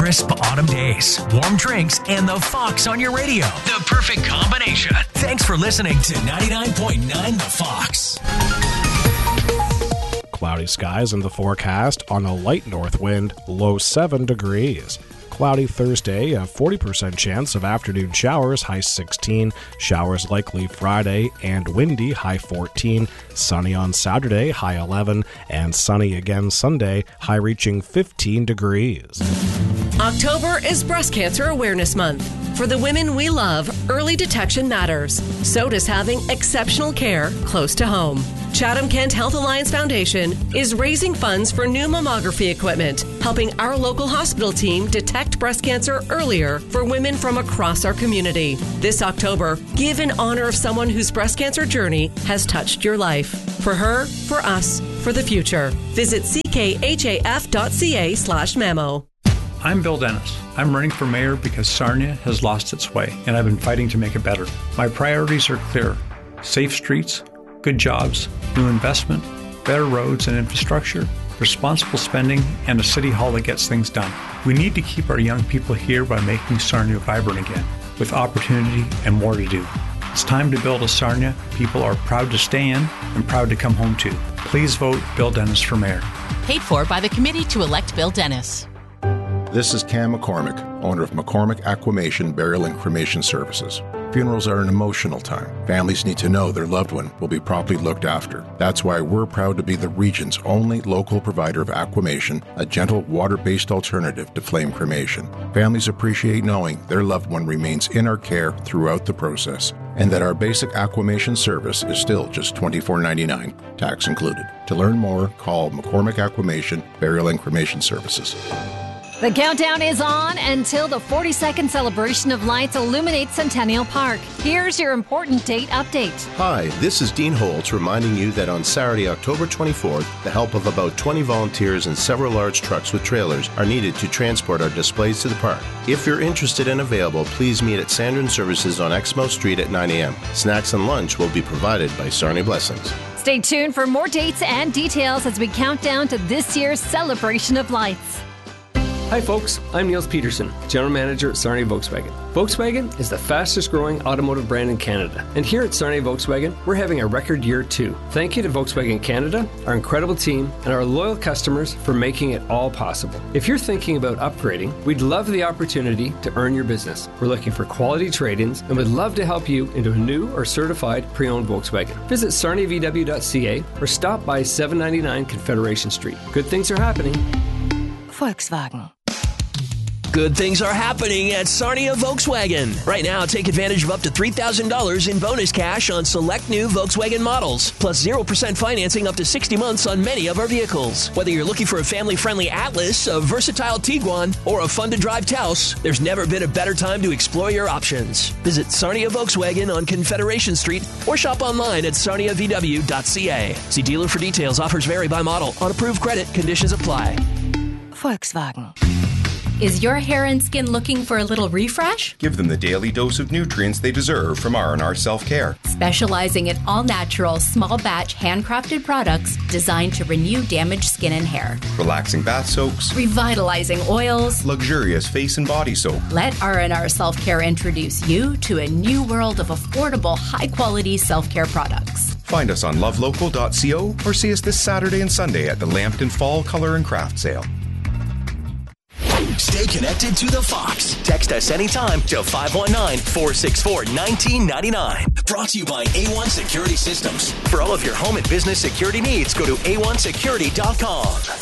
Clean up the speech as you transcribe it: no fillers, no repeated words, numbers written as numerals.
crisp autumn days, warm drinks, and the Fox on your radio. The perfect combination. Thanks for listening to 99.9 The Fox. Cloudy skies in the forecast on a light north wind, low 7 degrees. Cloudy Thursday, a 40% chance of afternoon showers, high 16. Showers likely Friday and windy, high 14. Sunny on Saturday, high 11. And sunny again Sunday, high reaching 15 degrees. October is Breast Cancer Awareness Month. For the women we love, early detection matters. So does having exceptional care close to home. Chatham-Kent Health Alliance Foundation is raising funds for new mammography equipment, helping our local hospital team detect breast cancer earlier for women from across our community. This October, give in honor of someone whose breast cancer journey has touched your life. For her, for us, for the future. Visit ckhaf.ca/memo. I'm Bill Dennis. I'm running for mayor because Sarnia has lost its way, and I've been fighting to make it better. My priorities are clear: safe streets, good jobs, new investment, better roads and infrastructure, responsible spending, and a city hall that gets things done. We need to keep our young people here by making Sarnia vibrant again, with opportunity and more to do. It's time to build a Sarnia people are proud to stay in and proud to come home to. Please vote Bill Dennis for mayor. Paid for by the Committee to Elect Bill Dennis. This is Cam McCormick, owner of McCormick Aquamation Burial and Cremation Services. Funerals are an emotional time. Families need to know their loved one will be properly looked after. That's why we're proud to be the region's only local provider of aquamation, a gentle water-based alternative to flame cremation. Families appreciate knowing their loved one remains in our care throughout the process, and that our basic aquamation service is still just $24.99, tax included. To learn more, call McCormick Aquamation Burial and Cremation Services. The countdown is on until the 42nd celebration of lights illuminates Centennial Park. Here's your important date update. Hi, this is Dean Holtz reminding you that on Saturday, October 24th, the help of about 20 volunteers and several large trucks with trailers are needed to transport our displays to the park. If you're interested and available, please meet at Sandrin Services on Exmouth Street at 9 a.m. Snacks and lunch will be provided by Sarnia Blessings. Stay tuned for more dates and details as we count down to this year's celebration of lights. Hi folks, I'm Niels Peterson, General Manager at Sarnia Volkswagen. Volkswagen is the fastest growing automotive brand in Canada. And here at Sarnia Volkswagen, we're having a record year too. Thank you to Volkswagen Canada, our incredible team, and our loyal customers for making it all possible. If you're thinking about upgrading, we'd love the opportunity to earn your business. We're looking for quality trade-ins and would love to help you into a new or certified pre-owned Volkswagen. Visit sarniavw.ca or stop by 799 Confederation Street. Good things are happening. Volkswagen. Good things are happening at Sarnia Volkswagen. Right now, take advantage of up to $3,000 in bonus cash on select new Volkswagen models, plus 0% financing up to 60 months on many of our vehicles. Whether you're looking for a family-friendly Atlas, a versatile Tiguan, or a fun-to-drive Taos, there's never been a better time to explore your options. Visit Sarnia Volkswagen on Confederation Street or shop online at sarniavw.ca. See dealer for details. Offers vary by model. On approved credit, conditions apply. Volkswagen. Is your hair and skin looking for a little refresh? Give them the daily dose of nutrients they deserve from R&R Self-Care. Specializing in all-natural, small-batch, handcrafted products designed to renew damaged skin and hair. Relaxing bath soaks. Revitalizing oils. Luxurious face and body soap. Let R&R Self-Care introduce you to a new world of affordable, high-quality self-care products. Find us on lovelocal.co or see us this Saturday and Sunday at the Lambton Fall Color and Craft Sale. Stay connected to the Fox. Text us anytime to 519-464-1999. Brought to you by A1 Security Systems. For all of your home and business security needs, go to a1security.com.